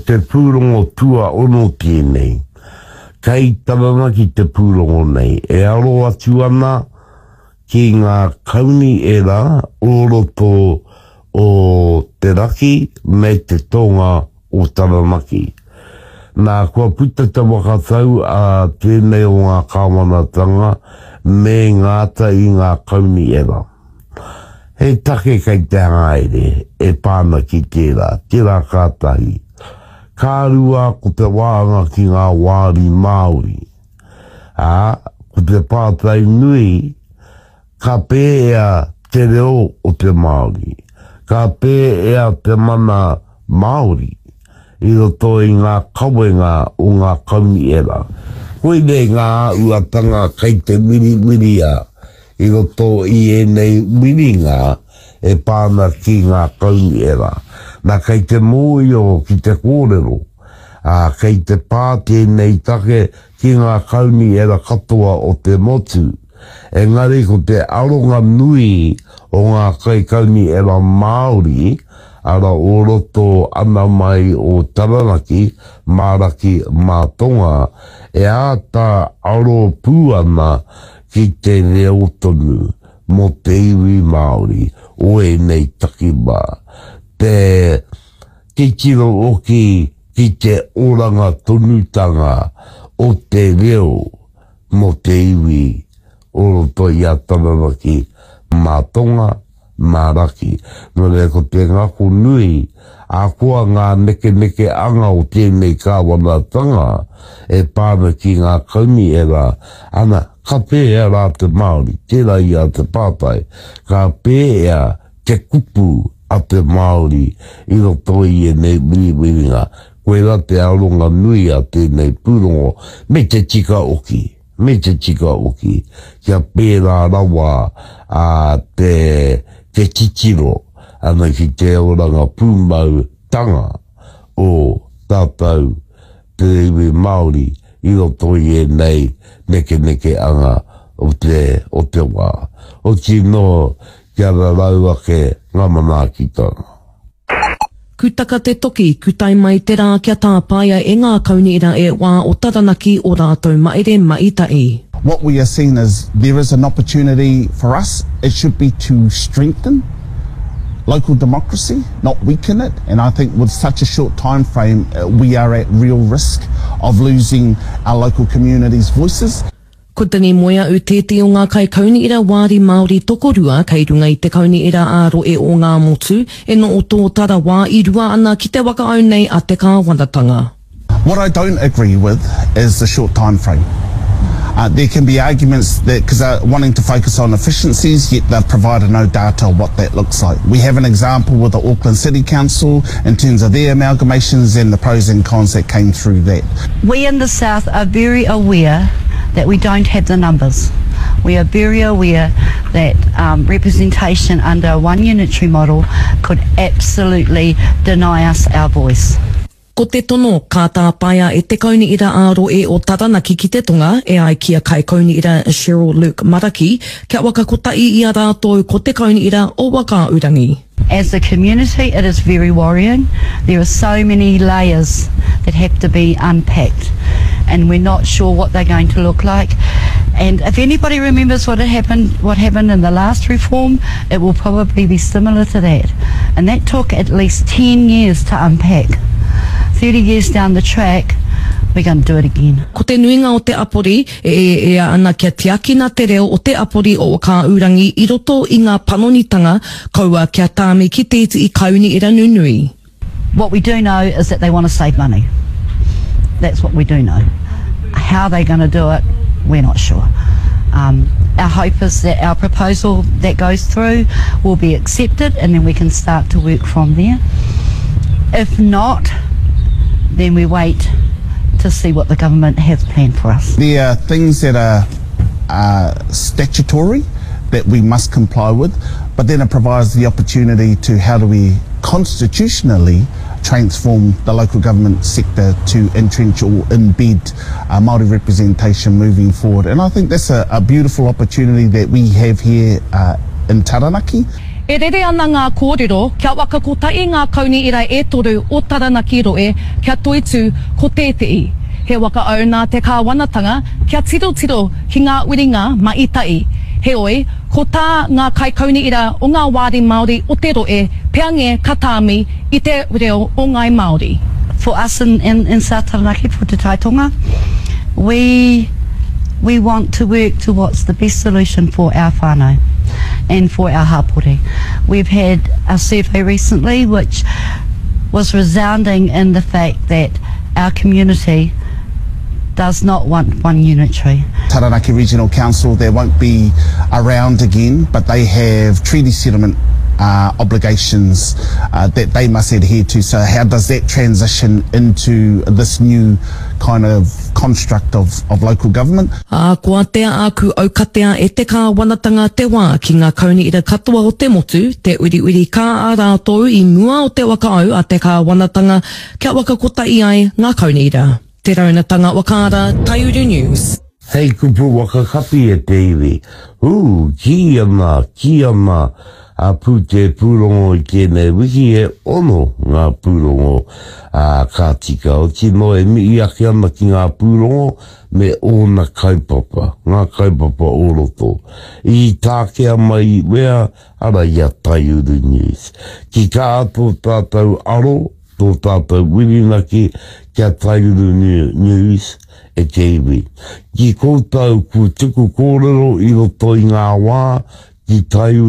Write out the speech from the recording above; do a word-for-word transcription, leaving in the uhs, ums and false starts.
te pūrongo tua ono tēnei. Kei taranaki te pūrongo nei. E aro atu ana ki ngā kauni era o roto o te raki me te tonga o taranaki. Nā kua puta te wakatau a tēnei o ngā kāwanatanga me ngāta i ngā kauni era. He take kei te hangaere e pāna ki tērā, tērā kātahi. Kārua ko te wāanga ki ngā wāri Māori. Ā, ko te pātai nui, ka pēea te reo o te Māori. Ka pēea te mana Māori. I roto i ngā kawenga o ngā kauni era. Koine ngā uatanga kei te wiri wiria. I roto i e nei wiringa e pāna ki ngā kauni era. Nā kei te mōio ki te kōrero, a kei te pāte nei take ki ngā kauni era katoa o te motu. Engari ko te aronga nui o ngā kai kauni era Māori, ara o roto ana mai o Taranaki, Māraki, Mātonga, e āta aro pūana ki te reo tonu mo te iwi Māori o e nei takiwa. Te titiro oki ki te oranga tonutanga o te reo mo te iwi o roto i a Taranaki, Mātonga, Māraki. No re ko te ngako nui, a kua ngā neke neke anga o tēnei kāwanatanga e pāna ki ngā kauni era, ana ka pēea rā te Māori, tērā i a te pātai, ka pēea te kupu a te Māori, i roto i e nei wiriwiringa, koe rā te aronga nui a tēnei pūrongo, me te tika oki, me te tika oki, kia pērā rawa a te te titiro, ana ki te oranga pūmau tanga o tātou te iwi Māori, i roto i e nei neke neke anga o te, o te wā. O ki no kia rarau ake ngā manaakitanga. Kutaka te toki, kutai mai te rā kia tāpāia e ngā kauni ira e wā o Taranaki o rātou maere maitai. What we are seeing is there is an opportunity for us. It should be to strengthen local democracy, not weaken it. And I think with such a short time frame, uh, we are at real risk of losing our local communities' voices. Ko tani moia u tēti o ngā kai kauni ira wāri Māori tokorua kei runga i te kauni ira āro e o ngā motu, e no o tō tara wā i rua ana ki te wakaau nei a te kāwanatanga. What I don't agree with is the short time frame. Uh, there can be arguments that because they're wanting to focus on efficiencies, yet they've provided no data of what that looks like. We have an example with the Auckland City Council in terms of their amalgamations and the pros and cons that came through that. We in the South are very aware that we don't have the numbers. We are very aware that um, representation under a one unitary model could absolutely deny us our voice. Ko te tono, ka tāpāia e te kauni ira āro e o Taranaki ki te tonga, e ai kia kai kauni ira Cheryl Luke Maraki, kia waka kotai i a rātou ko te kauni ira o Wakaurangi. As a community, it is very worrying. There are so many layers that have to be unpacked, and we're not sure what they're going to look like. And if anybody remembers what had happened, what happened in the last reform, it will probably be similar to that. And that took at least ten years to unpack. thirty years down the track, we're going to do it again. Ko te nuinga o te apori, e e, e ana kia tiakina te reo o te apori o Wakaurangi i roto i ngā panonitanga kaua kia tāme ki te iti i kauni ira nunui. What we do know is that they want to save money. That's what we do know. How they're going to do it, we're not sure. Um, our hope is that our proposal that goes through will be accepted and then we can start to work from there. If not, then we wait to see what the government has planned for us. There are things that are uh, statutory that we must comply with, but then it provides the opportunity to how do we constitutionally transform the local government sector to entrench or embed uh, Māori representation moving forward. And I think that's a, a beautiful opportunity that we have here uh, in Taranaki. E rere ana ngā kōrero, kia waka ko tai ngā kauni ira e toru o Taranaki Roe, kia toitu ko tētei. He waka au nā te kāwanatanga, kia tiro tiro ki ngā uringa ma i tai. He oi, ko tā ngā kai kauni ira o ngā wāri Māori o te roe, pea nge katāmi i te reo o ngai Māori. For us in, in, in South Taranaki, for Te Taitonga, we, we want to work to what's the best solution for our whānau and for our hapori. We've had a survey recently which was resounding in the fact that our community does not want one unitary. Taranaki Regional Council, they won't be around again, but they have treaty settlement uh, obligations uh, that they must adhere to. So how does that transition into this new kind of construct of, of local government? A kua tea aku au katea e te kāwanatanga te wā ki ngā kauni ira katoa o te motu, te uri uri kā a rātou I mua o te waka au a te kāwanatanga kia waka kotai ai ngā kauni ira. Te raunatanga wakara, Taiuru News. Hei kupu wakakapi e te iwi. Uu, ki ana, ki ana, a pū te pūrongo I tēnei wiki e ono ngā pūrongo a kātika. O tino e mi iaki ana ki ngā pūrongo me ona kaipapa, ngā kaipapa oroto. I tākea mai wea ara ia Taiuru News. Ki kā ato tātou aro, tō tātou wirinaki kia Taiuru News e te iwi. Ki koutou ku tuku kōrero I roto I ngā wā ki Taiuru